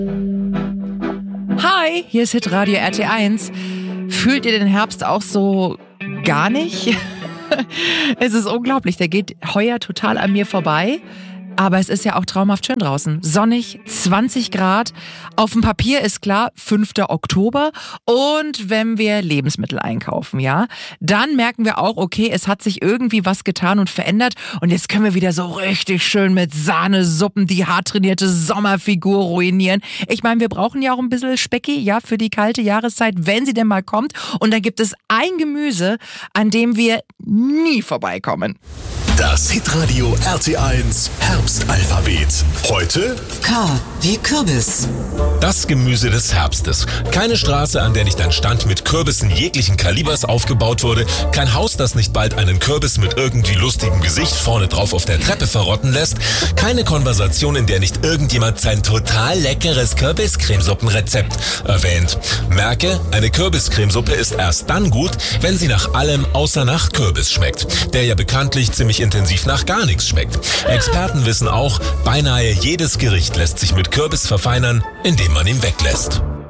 Hi, hier ist Hitradio RT1. Fühlt ihr den Herbst auch so gar nicht? Es ist unglaublich, der geht heuer total an mir vorbei. Aber es ist ja auch traumhaft schön draußen. Sonnig, 20 Grad. Auf dem Papier ist klar, 5. Oktober. Und wenn wir Lebensmittel einkaufen, ja, dann merken wir auch, okay, es hat sich irgendwie was getan und verändert. Und jetzt können wir wieder so richtig schön mit Sahnesuppen die hart trainierte Sommerfigur ruinieren. Ich meine, wir brauchen ja auch ein bisschen Specki, ja, für die kalte Jahreszeit, wenn sie denn mal kommt. Und dann gibt es ein Gemüse, an dem wir nie vorbeikommen. Das Hitradio RT1 Herbstalphabet. Heute K wie Kürbis. Das Gemüse des Herbstes. Keine Straße, an der nicht ein Stand mit Kürbissen jeglichen Kalibers aufgebaut wurde. Kein Haus, das nicht bald einen Kürbis mit irgendwie lustigem Gesicht vorne drauf auf der Treppe verrotten lässt. Keine Konversation, in der nicht irgendjemand sein total leckeres Kürbiscremesuppenrezept erwähnt. Merke, eine Kürbiscremesuppe ist erst dann gut, wenn sie nach allem außer nach Kürbis schmeckt. Der ja bekanntlich ziemlich intensiv nach gar nichts schmeckt. Experten wissen auch, beinahe jedes Gericht lässt sich mit Kürbis verfeinern, indem man ihn weglässt.